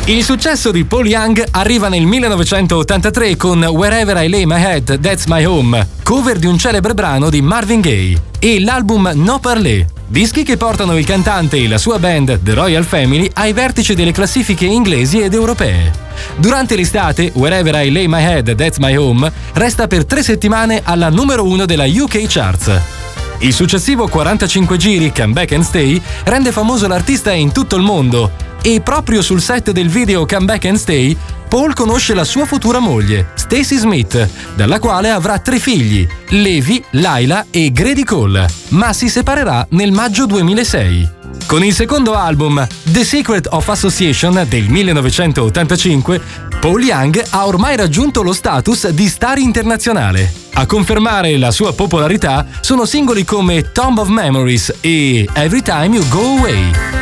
Il successo di Paul Young arriva nel 1983 con Wherever I Lay My Head, That's My Home, cover di un celebre brano di Marvin Gaye, e l'album No Parler, dischi che portano il cantante e la sua band The Royal Family ai vertici delle classifiche inglesi ed europee. Durante l'estate, Wherever I Lay My Head, That's My Home resta per 3 settimane alla numero 1 della UK Charts. Il successivo 45 giri Come Back and Stay rende famoso l'artista in tutto il mondo, e proprio sul set del video Come Back and Stay Paul conosce la sua futura moglie, Stacey Smith, dalla quale avrà 3 figli, Levi, Lila e Grady Cole, ma si separerà nel maggio 2006. Con il secondo album, The Secret of Association del 1985, Paul Young ha ormai raggiunto lo status di star internazionale. A confermare la sua popolarità sono singoli come Tomb of Memories e Every Time You Go Away.